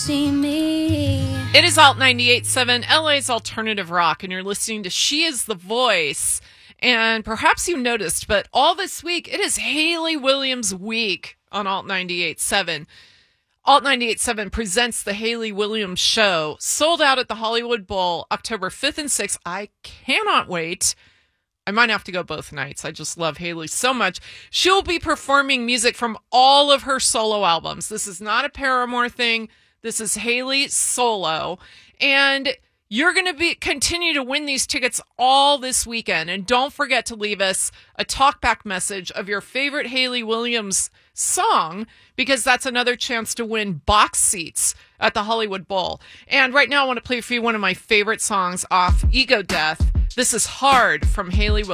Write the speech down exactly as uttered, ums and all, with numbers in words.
See me. It is Alt ninety-eight point seven, L A's Alternative Rock, and you're listening to She Is the Voice. And perhaps you noticed, but all this week, it is Hayley Williams Week on Alt ninety-eight point seven. Alt ninety-eight point seven presents the Hayley Williams Show, sold out at the Hollywood Bowl October fifth and sixth. I cannot wait. I might have to go both nights. I just love Hayley so much. She'll be performing music from all of her solo albums. This is not a Paramore thing. This is Hayley solo. And you're going to be continue to win these tickets all this weekend. And don't forget to leave us a talkback message of your favorite Hayley Williams song, because that's another chance to win box seats at the Hollywood Bowl. And right now I want to play for you one of my favorite songs off Ego Death. This is Hard from Hayley Williams.